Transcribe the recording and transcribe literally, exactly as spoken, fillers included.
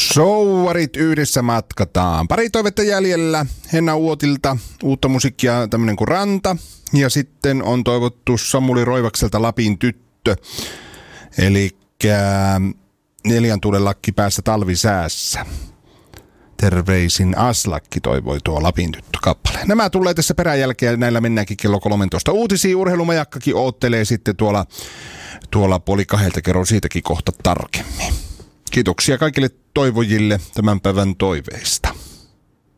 Souvarit yhdessä matkataan. Pari toivetta jäljellä. Henna Uotilta uutta musiikkia, tämmönen kuin Ranta. Ja sitten on toivottu Samuli Roivakselta Lapin tyttö. Elikkä Neljän tuulen lakki päässä talvisäässä. Terveisin Aslakki toivoi tuo Lapin tyttö-kappale. Nämä tulee tässä peräjälkeen ja näillä mennäänkin kello kolmetoista. Uutisia urheilumajakkakin oottelee sitten tuolla, tuolla puoli kahdelta. Kerron siitäkin kohta tarkemmin. Kiitoksia kaikille toivojille tämän päivän toiveista.